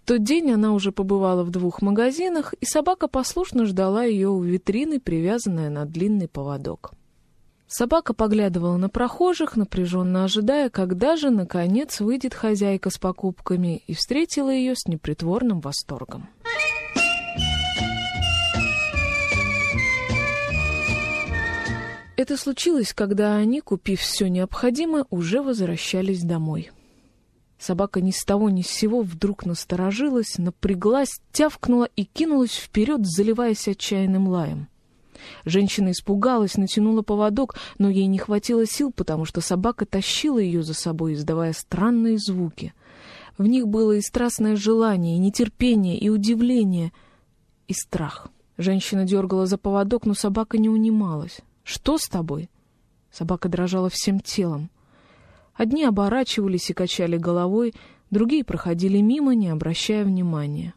тот день она уже побывала в 2 магазинах, и собака послушно ждала ее у витрины, привязанная на длинный поводок. Собака поглядывала на прохожих, напряженно ожидая, когда же, наконец, выйдет хозяйка с покупками, и встретила ее с непритворным восторгом. Это случилось, когда они, купив все необходимое, уже возвращались домой. Собака ни с того ни с сего вдруг насторожилась, напряглась, тявкнула и кинулась вперед, заливаясь отчаянным лаем. Женщина испугалась, натянула поводок, но ей не хватило сил, потому что собака тащила ее за собой, издавая странные звуки. В них было и страстное желание, и нетерпение, и удивление, и страх. Женщина дергала за поводок, но собака не унималась. «Что с тобой?» Собака дрожала всем телом. Одни оборачивались и качали головой, другие проходили мимо, не обращая внимания.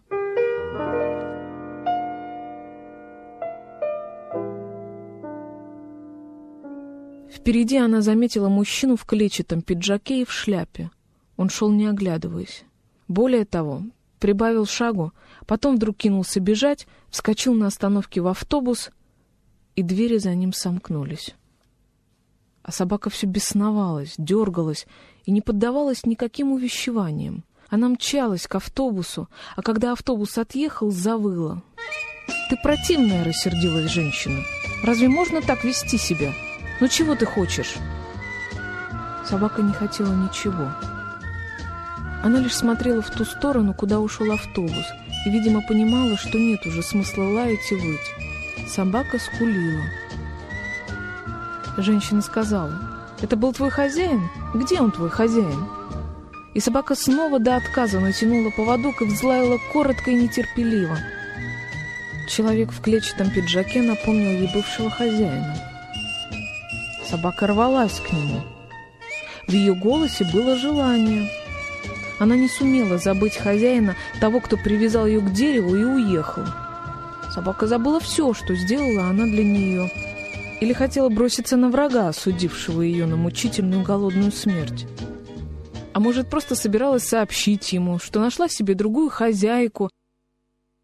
Впереди она заметила мужчину в клетчатом пиджаке и в шляпе. Он шел, не оглядываясь. Более того, прибавил шагу, потом вдруг кинулся бежать, вскочил на остановке в автобус, и двери за ним сомкнулись. А собака все бесновалась, дергалась и не поддавалась никаким увещеваниям. Она мчалась к автобусу, а когда автобус отъехал, завыла. «Ты противная!» — рассердилась женщина. «Разве можно так вести себя? Ну чего ты хочешь?» Собака не хотела ничего. Она лишь смотрела в ту сторону, куда ушел автобус, и, видимо, понимала, что нет уже смысла лаять и выть. Собака скулила. Женщина сказала: «Это был твой хозяин? Где он, твой хозяин?» И собака снова до отказа натянула поводок и взлаяла коротко и нетерпеливо. Человек в клетчатом пиджаке напомнил ей бывшего хозяина. Собака рвалась к нему. В ее голосе было желание. Она не сумела забыть хозяина, того, кто привязал ее к дереву, и уехал. Собака забыла все, что сделала она для нее. Или хотела броситься на врага, осудившего ее на мучительную голодную смерть. А может, просто собиралась сообщить ему, что нашла себе другую хозяйку,